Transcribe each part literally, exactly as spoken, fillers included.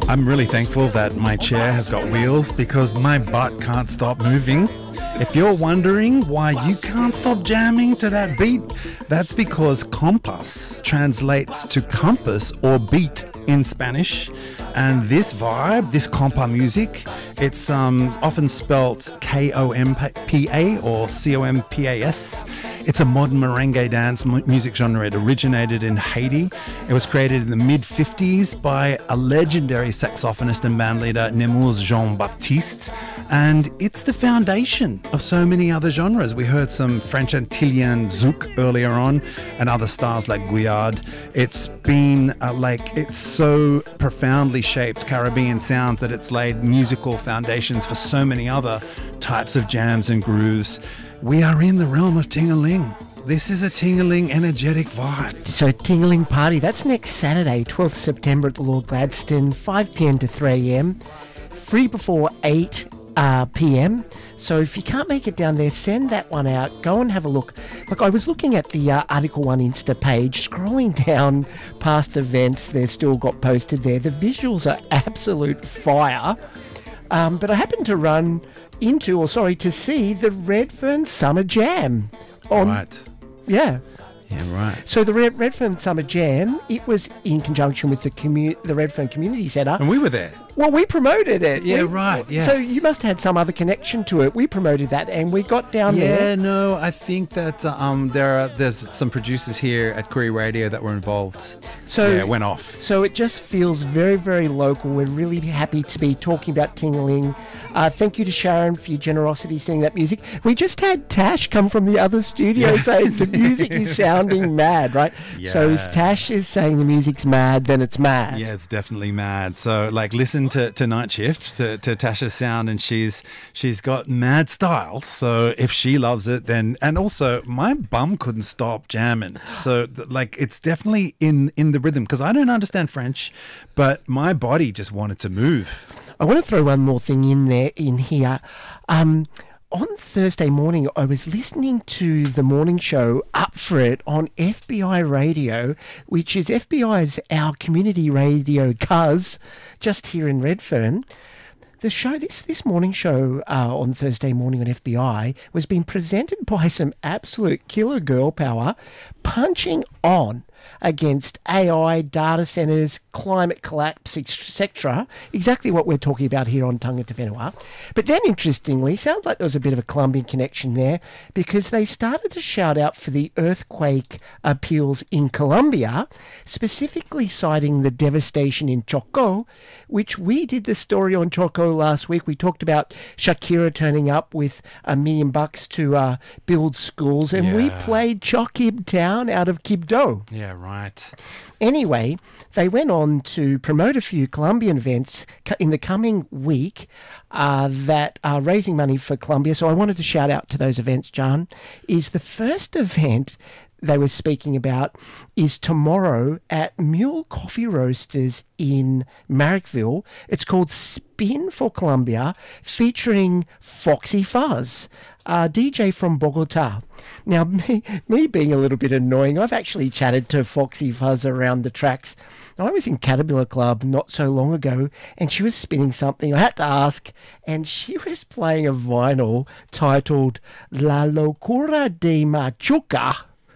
I'm really thankful that my chair has got wheels because my butt can't stop moving. If you're wondering why you can't stop jamming to that beat, that's because compás translates to compass or beat in Spanish. And this vibe, this compa music, it's um, often spelt K O M P A or C O M P A S. It's a modern merengue dance music genre. It originated in Haiti. It was created in the mid fifties by a legendary saxophonist and bandleader, Nemours Jean-Baptiste. And it's the foundation of so many other genres. We heard some French Antillean zouk earlier on and other styles like Guyard. It's been uh, like, it's so profoundly shaped Caribbean sounds that it's laid musical foundations for so many other types of jams and grooves. We are in the realm of ting-a-ling. This is a ting-a-ling energetic vibe. So ting-a-ling party, that's next Saturday, twelfth of September at the Lord Gladstone, five p.m. to three a.m. Free before eight uh, p.m. So if you can't make it down there, send that one out. Go and have a look. Look, I was looking at the uh, Article one Insta page, scrolling down past events they've still got posted there. The visuals are absolute fire. Um, but I happened to run into, or sorry, to see the Redfern Summer Jam. On, right. Yeah. Yeah, right. So the Red, Redfern Summer Jam, it was in conjunction with the commu- the Redfern Community Centre. And we were there. Well, we promoted it. Yeah, we, right, yes. So you must have had some other connection to it. We promoted that and we got down yeah, there. Yeah, no, I think that um, there are there's some producers here at Koori Radio that were involved. So yeah, it went off. So it just feels very, very local. We're really happy to be talking about ting-a-ling. Uh, thank you to Sharon for your generosity singing that music. We just had Tash come from the other studio yeah. saying the music is sounding mad, right? Yeah. So if Tash is saying the music's mad, then it's mad. Yeah, it's definitely mad. So like listen to, to Night Shift, to, to Tasha's sound, and she's she's got mad style. So if she loves it, then, and also my bum couldn't stop jamming. So like it's definitely in, in the rhythm because I don't understand French, but my body just wanted to move. I want to throw one more thing in there, in here. Um, on Thursday morning, I was listening to the morning show Up For It on F B I Radio, which is F B I's our community radio cuz, just here in Redfern. The show, this this morning show uh, on Thursday morning on F B I was being presented by some absolute killer girl power, punching on against A I, data centres, climate collapse, et cetera. Exactly what we're talking about here on Tangata Whenua. But then, interestingly, sounds like there was a bit of a Colombian connection there because they started to shout out for the earthquake appeals in Colombia, specifically citing the devastation in Choco, which we did the story on Choco last week. We talked about Shakira turning up with a million bucks to uh, build schools, and yeah. we played Chokib Town out of Quibdó. Yeah, right. Anyway, they went on to promote a few Colombian events in the coming week uh, that are raising money for Colombia. So I wanted to shout out to those events, John. Is the first event they were speaking about is tomorrow at Mule Coffee Roasters in Marrickville. It's called Spin for Colombia, featuring Foxy Fuzz, a D J from Bogota. Now, me, me being a little bit annoying, I've actually chatted to Foxy Fuzz around the tracks. I was in Caterpillar Club not so long ago, and she was spinning something. I had to ask, and she was playing a vinyl titled La Locura de Machuca.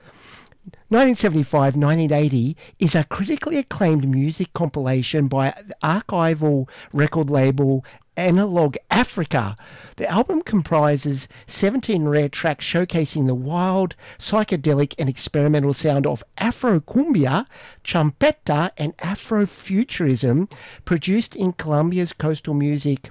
nineteen seventy-five to nineteen eighty is a critically acclaimed music compilation by the archival record label Analog Africa. The album comprises seventeen rare tracks showcasing the wild, psychedelic and experimental sound of Afro-cumbia, champeta and Afrofuturism produced in Colombia's coastal music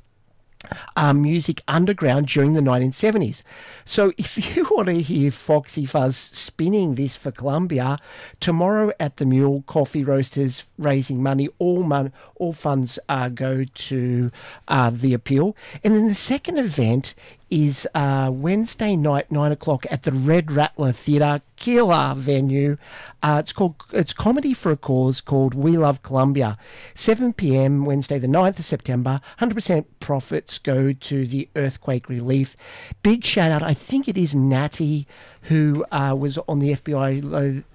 Uh, music underground during the nineteen seventies. So if you want to hear Foxy Fuzz spinning this for Colombia, tomorrow at the Mule Coffee Roasters raising money, all mon- all funds uh, go to uh, the appeal. And then the second event is uh, Wednesday night, nine o'clock at the Red Rattler Theatre, killer venue. Uh, it's called it's comedy for a cause called We Love Colombia. seven p.m. Wednesday the ninth of September. one hundred percent profits go to the earthquake relief. Big shout out, I think it is Natty who uh, was on the F B I lo-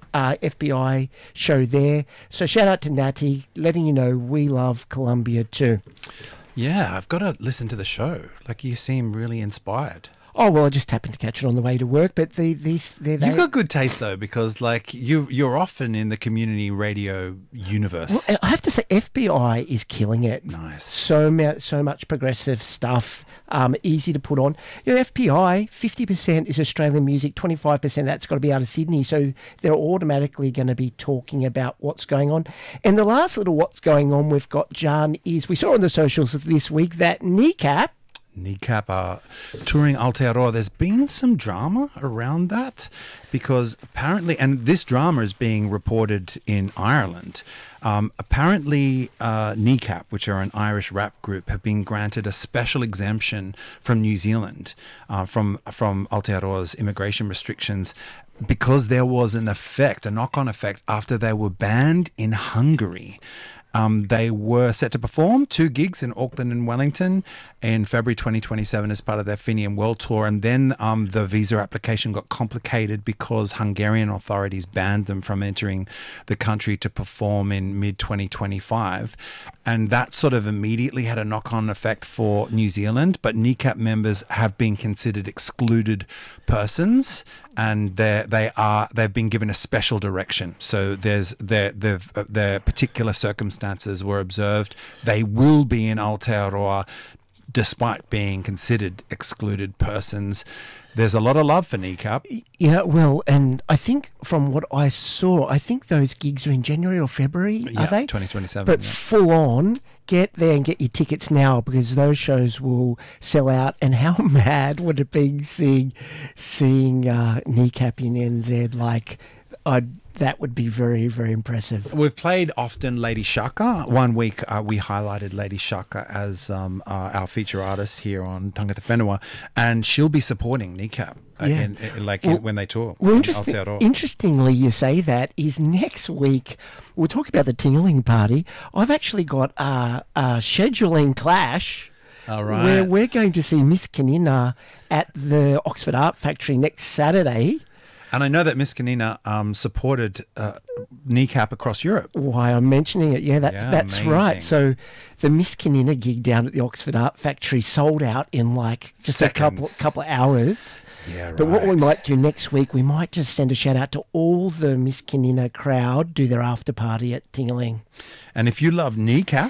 uh, F B I show there. So shout out to Natty, letting you know we love Colombia too. Yeah, I've got to listen to the show. Like, you seem really inspired. Oh, well, I just happened to catch it on the way to work, but the, these... They, You've got good taste, though, because, like, you, you're often in the community radio universe. Well, I have to say, F B I is killing it. Nice. So, ma- so much progressive stuff, um, easy to put on. You know, F B I, fifty percent is Australian music, twenty-five percent that's got to be out of Sydney, so they're automatically going to be talking about what's going on. And the last little what's going on we've got, John, is we saw on the socials this week that Kneecap, Kneecap are touring Aotearoa. There's been some drama around that because apparently, and this drama is being reported in Ireland. Um, apparently, uh, Kneecap, which are an Irish rap group, have been granted a special exemption from New Zealand, uh, from from Aotearoa's immigration restrictions, because there was an effect, a knock-on effect, after they were banned in Hungary. Um, they were set to perform two gigs in Auckland and Wellington in February twenty twenty-seven as part of their Fenian World Tour. And then um, the visa application got complicated because Hungarian authorities banned them from entering the country to perform in mid twenty twenty-five. And that sort of immediately had a knock-on effect for New Zealand. But Kneecap members have been considered excluded persons, and they they are they've been given a special direction. So there's their their their particular circumstances were observed. They will be in Aotearoa despite being considered excluded persons. There's a lot of love for Kneecap. Yeah, well, and I think from what I saw, I think those gigs are in January or February, Yeah, are they? twenty twenty-seven. But yeah. full on, get there and get your tickets now, because those shows will sell out. And how mad would it be seeing, seeing uh, Kneecap in N Z? Like, I'd... That would be very, very impressive. We've played often Lady Shaka. One week uh, we highlighted Lady Shaka as um, uh, our feature artist here on Tangata Whenua, and she'll be supporting Kneecap uh, Yeah. in, in, like Well- in, when they tour. Well, in interesting, Aotearoa. interestingly, you say that is next week. We'll talk about the Tingling Party. I've actually got a, a scheduling clash. All right. Where we're going to see Miss Kanina at the Oxford Art Factory next Saturday. And I know that Miss Kanina um, supported uh, Kneecap across Europe. Why I'm mentioning it, yeah, that's Yeah, that's amazing. right. So the Miss Kanina gig down at the Oxford Art Factory sold out in like just a couple Seconds. couple of hours. Yeah, right. But what we might do next week, we might just send a shout out to all the Miss Kanina crowd, do their after party at Tingling. And if you love Kneecap,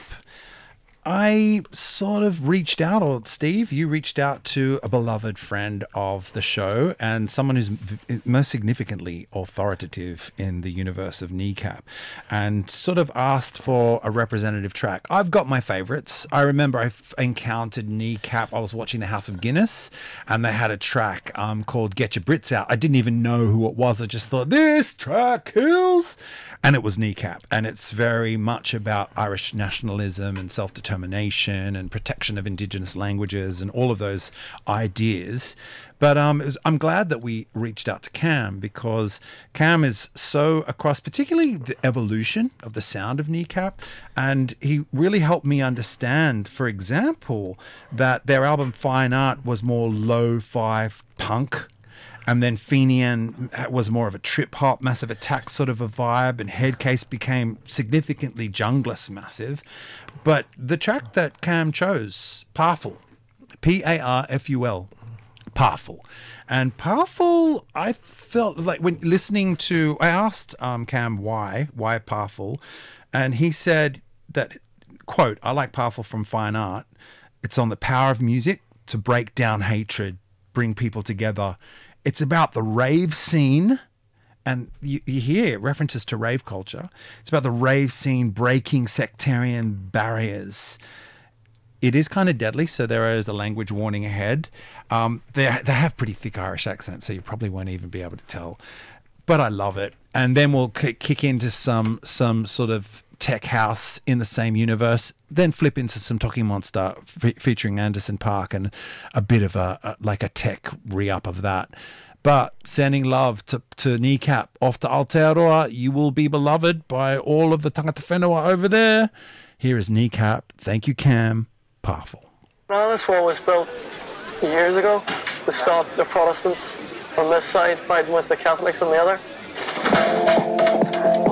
I sort of reached out, or Steve, you reached out to a beloved friend of the show and someone who's v- most significantly authoritative in the universe of Kneecap, and sort of asked for a representative track. I've got my favorites. I remember I f- encountered Kneecap. I was watching the House of Guinness, and they had a track um, called Get Your Brits Out. I didn't even know who it was. I just thought, this track kills. And it was Kneecap, and it's very much about Irish nationalism and self-determination and protection of Indigenous languages and all of those ideas. But um, it was, I'm glad that we reached out to Cam, because Cam is so across, particularly the evolution of the sound of Kneecap, and he really helped me understand, for example, that their album Fine Art was more lo-fi punk. And then Fenian was more of a trip hop, Massive Attack sort of a vibe, and Headcase became significantly junglist massive. But the track that Cam chose, Powerful, P A R F U L, Powerful. And Powerful, I felt like when listening to, I asked um, Cam why, why Powerful, and he said that, quote, I like Powerful from Fine Art. It's on the power of music to break down hatred, bring people together. It's about the rave scene, and you, you hear references to rave culture. It's about the rave scene breaking sectarian barriers. It is kind of deadly, so there is a language warning ahead. Um, they, they have pretty thick Irish accents, so you probably won't even be able to tell. But I love it. And then we'll k- kick into some some sort of tech house in the same universe, then flip into some Talking Monster fe- featuring Anderson .Paak and a bit of a, a like a tech re-up of that. But sending love to, to Kneecap off to Aotearoa. You will be beloved by all of the Tangata Whenua over there. Here is Kneecap. Thank you, Cam. Powerful. Well, this wall was built years ago to stop the Protestants on this side fighting with the Catholics on the other.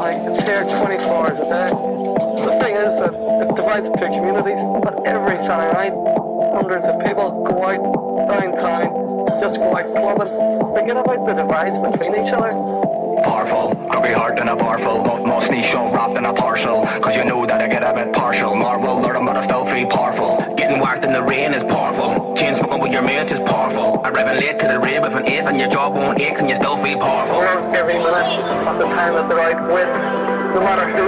Like, it's here twenty-four hours a day. The thing is that it divides two communities, but every Saturday night, hundreds of people go out downtown, just go out clubbing. Forget about the divides between each other. Powerful, grubby heart in a barful, mostly show wrapped in a parcel, cause you know that I get a bit partial, more will learn but I still feel powerful. Getting whacked in the rain is powerful, chain smoking with your mates is powerful, arriving late to the rave with an eighth and your jaw won't ache and you still feel powerful. Every minute of the time that they're out with, no matter who